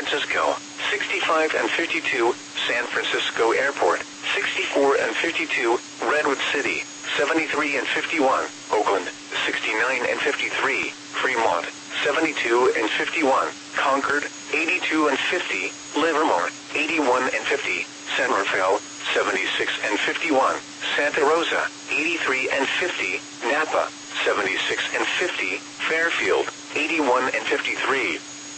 Francisco, 65 and 52, San Francisco Airport, 64 and 52, Redwood City, 73 and 51, Oakland, 69 and 53, Fremont, 72 and 51, Concord, 82 and 50, Livermore, 81 and 50, San Rafael, 76 and 51, Santa Rosa, 83 and 50, Napa, 76 and 50, Fairfield, 81 and 53.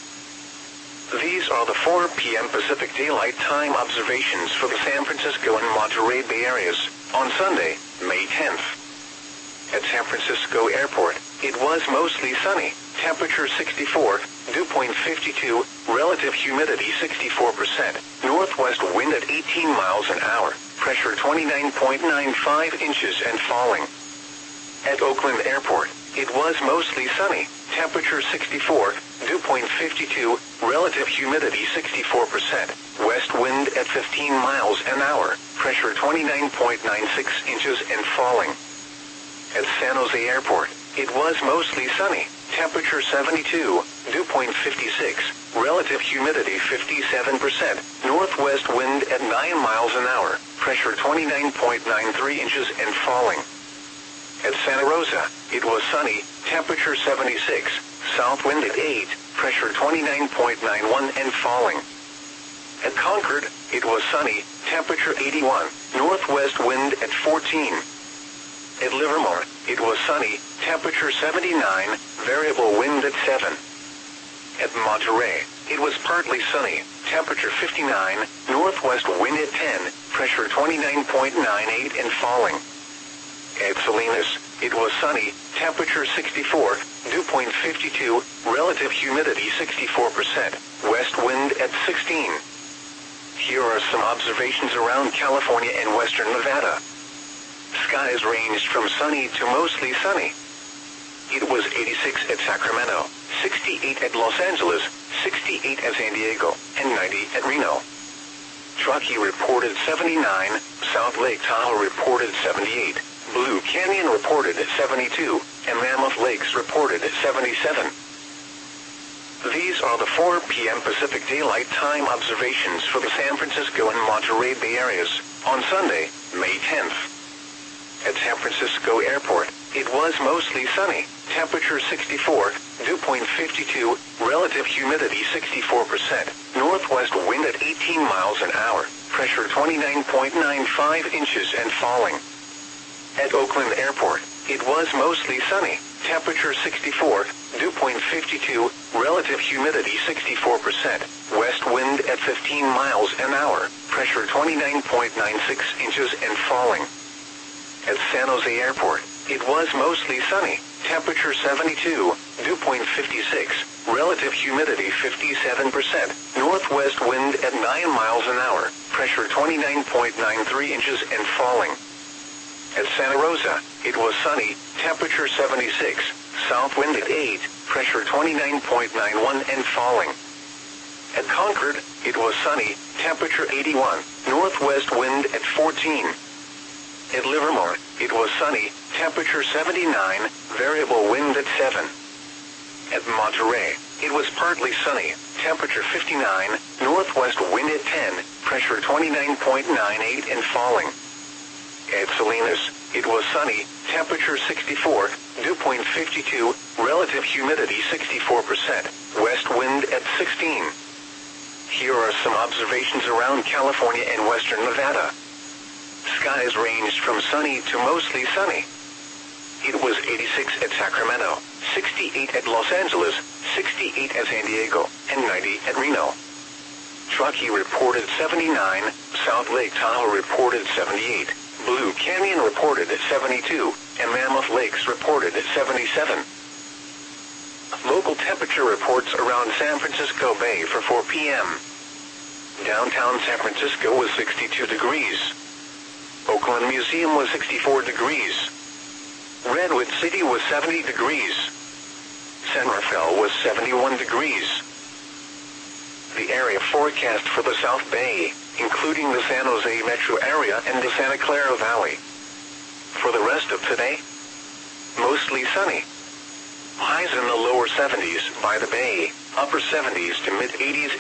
These are the 4 p.m. Pacific Daylight Time observations for the San Francisco and Monterey Bay areas on Sunday, May 10th. At San Francisco Airport, it was mostly sunny, temperature 64, dew point 52, relative humidity 64%, northwest wind at 18 miles an hour, pressure 29.95 inches and falling. At Oakland Airport, it was mostly sunny, temperature 64, dew point 52, relative humidity 64%, west wind at 15 miles an hour, pressure 29.96 inches and falling. At San Jose Airport, it was mostly sunny, temperature 72, dew point 56, relative humidity 57%, northwest wind at 9 miles an hour, pressure 29.93 inches and falling. At Santa Rosa, it was sunny, temperature 76, south wind at 8, pressure 29.91 and falling. At Concord, it was sunny, temperature 81, northwest wind at 14. At Livermore, it was sunny, temperature 79, variable wind at 7. At Monterey, it was partly sunny, temperature 59, northwest wind at 10, pressure 29.98 and falling. At Salinas, it was sunny, temperature 64, dew point 52, relative humidity 64%, west wind at 16. Here are some observations around California and western Nevada. Skies ranged from sunny to mostly sunny. It was 86 at Sacramento, 68 at Los Angeles, 68 at San Diego, and 90 at Reno. Truckee reported 79, South Lake Tahoe reported 78, Blue Canyon reported 72, and Mammoth Lakes reported 77. These are the 4 p.m. Pacific Daylight Time observations for the San Francisco and Monterey Bay areas on Sunday, May 10th. At San Francisco Airport, it was mostly sunny, temperature 64, dew point 52, relative humidity 64%, northwest wind at 18 miles an hour, pressure 29.95 inches and falling. At Oakland Airport, it was mostly sunny, temperature 64, dew point 52, relative humidity 64%, west wind at 15 miles an hour, pressure 29.96 inches and falling. At San Jose Airport, it was mostly sunny, temperature 72, dew point 56, relative humidity 57%, northwest wind at 9 miles an hour, pressure 29.93 inches and falling. At Santa Rosa, it was sunny, temperature 76, south wind at 8, pressure 29.91 and falling. At Concord, it was sunny, temperature 81, northwest wind at 14. At Livermore, it was sunny, temperature 79, variable wind at 7. At Monterey, it was partly sunny, temperature 59, northwest wind at 10, pressure 29.98 and falling. At Salinas, it was sunny, temperature 64, dew point 52, relative humidity 64%, west wind at 16. Here are some observations around California and western Nevada. Skies ranged from sunny to mostly sunny. It was 86 at Sacramento, 68 at Los Angeles, 68 at San Diego, and 90 at Reno. Truckee reported 79, South Lake Tahoe reported 78, Blue Canyon reported 72, and Mammoth Lakes reported 77. Local temperature reports around San Francisco Bay for 4 p.m. Downtown San Francisco was 62 degrees. Oakland Museum was 64 degrees. Redwood City was 70 degrees. San Rafael was 71 degrees. The area forecast for the South Bay, including the San Jose metro area and the Santa Clara Valley. For the rest of today, mostly sunny. Highs in the lower 70s by the bay, upper 70s to mid 80s